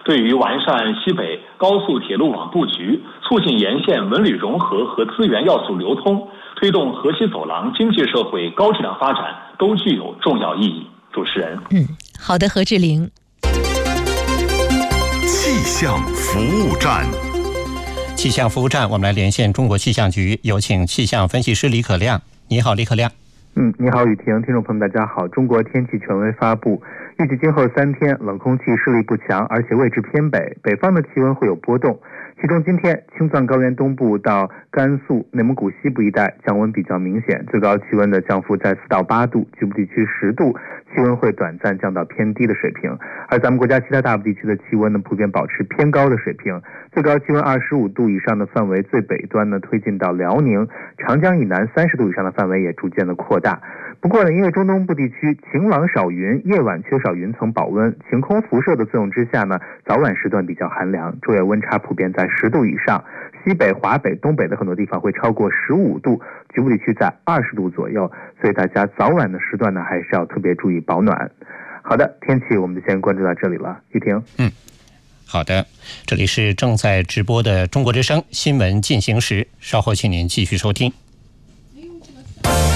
对于完善西北高速铁路网布局，促进沿线文旅融合和资源要素流通，推动河西走廊经济社会高质量发展，都具有重要意义。主持人， 好的，何志玲。 气象服务站。 气象服务站，我们来连线中国气象局，有请气象分析师李可亮。你好，李可亮。 你好，雨婷，听众朋友们，大家好。中国天气权威发布，预计今后3天冷空气势力不强，而且位置偏北，北方的气温会有波动。其中今天青藏高原东部到甘肃、内蒙古西部一带降温比较明显，最高气温的降幅在4到8度，局部地区10度，气温会短暂降到偏低的水平。而咱们国家其他大部地区的气温呢，普遍保持偏高的水平，最高气温25度以上的范围最北端呢推进到辽宁，长江以南30度以上的范围也逐渐的扩大。不过呢，因为中东部地区晴朗少云，夜晚缺少云层保温，晴空辐射的作用之下呢，早晚时段比较寒凉，昼夜温差普遍在10度以上，西北、华北、东北的很多地方会超过15度，局部地区在20度左右，所以大家早晚的时段呢，还是要特别注意保暖。好的，天气我们就先关注到这里了，雨婷。 好的，这里是正在直播的中国之声新闻进行时，稍后请您继续收听。